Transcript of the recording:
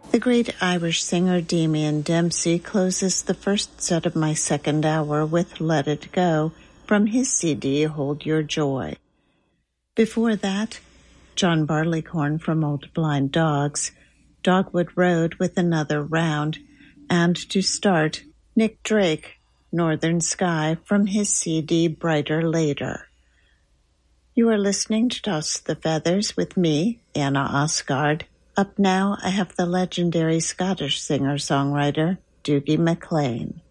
The great Irish singer Damien Dempsey closes the first set of my second hour with Let It Go from his CD Hold Your Joy. Before that, John Barleycorn from Old Blind Dogs, Dogwood Road with Another Round, and to start, Nick Drake, Northern Sky from his CD Brighter Later. You are listening to Toss the Feathers with me, Anna Osgard. Up now, I have the legendary Scottish singer-songwriter Dougie MacLean.